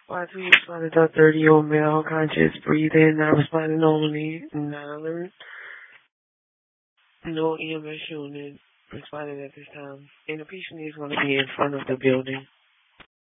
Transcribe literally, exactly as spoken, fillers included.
five two responded to a thirty-year-old male conscious, breathing, not responding normally, nine alert. No E M S unit responded at this time. And the patient is going to be in front of the building.